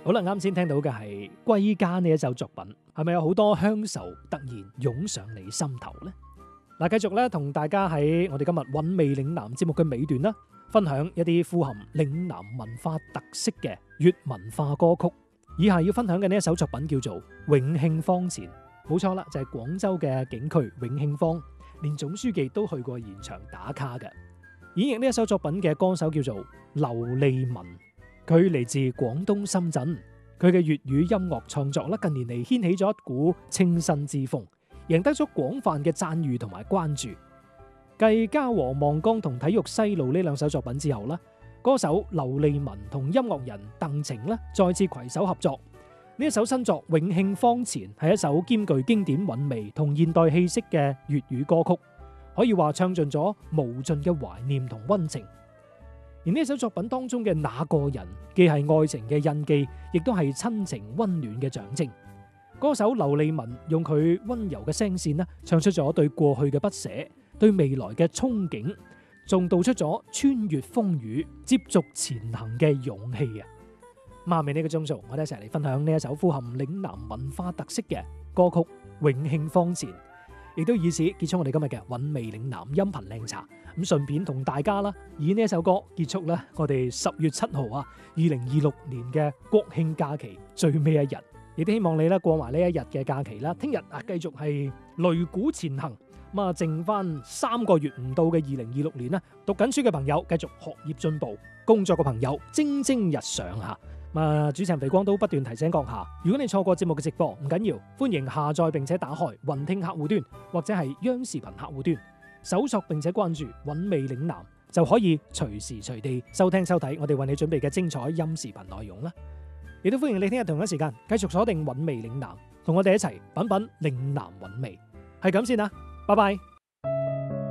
好啦，啱先聽到嘅係歸家呢一首作品，係咪有好多鄉愁突然湧上你心頭呢？嗱，繼續咧同大家喺我哋今日韻味嶺南節目嘅尾段啦，分享一啲富含嶺南文化特色嘅粵文化歌曲。以下要分享嘅呢一首作品叫做《永慶坊前》，冇錯啦，就係廣州嘅景區永慶坊，連總書記都去過現場打卡嘅。演繹呢一首作品嘅歌手叫做劉利文，佢嚟自廣東深圳，佢嘅粵語音樂創作近年嚟掀起咗一股清新之風，贏得咗廣泛嘅讚譽同埋關注。繼《家和望江》同《體育西路》呢兩首作品之後啦，歌手劉利文同音樂人鄧晴再次攜手合作。呢一首新作《永慶坊前》係一首兼具經典韻味同現代氣息嘅粵語歌曲，可以話唱盡咗無盡嘅懷念同溫情。而呢首作品當中嘅那個人，既係愛情嘅印記，亦都係親情溫暖嘅象徵。歌手劉利文用佢溫柔嘅聲線唱出咗對過去嘅不捨，對未來嘅憧憬，仲道出咗穿越風雨、接續前行嘅勇氣啊！下面呢個鐘數，我哋一齊嚟分享呢一首富含嶺南文化特色嘅歌曲《永慶坊前》，亦都以此結束我哋今日嘅韻味嶺南音頻靚茶。咁順便同大家以呢一首歌結束我哋10月7號2026年嘅國慶假期最尾一日，亦都希望你過埋呢一日嘅假期啦。聽日繼續係擂鼓前行，剩翻3個月唔到嘅2026年啦。讀緊書嘅朋友繼續學業進步，工作嘅朋友蒸蒸日上吓。主持人肥光都不斷提醒閣下，如果你錯過節目嘅直播唔緊要，歡迎下載並且打開雲聽客戶端或者係央視頻客戶端，搜索並且關注韻味嶺南，就可以隨時隨地收聽收睇我哋為你準備嘅精彩音視頻內容啦。亦都歡迎你聽日同一時間繼續鎖定韻味嶺南，同我哋一齊品品嶺南韻味。係咁先啦，拜拜。